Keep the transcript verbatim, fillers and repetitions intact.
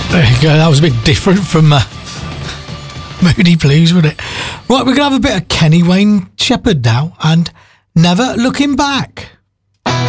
There you go. That was a bit different from uh, Moody Blues, wasn't it? Right, we're going to have a bit of Kenny Wayne Shepherd now and Never Looking Back.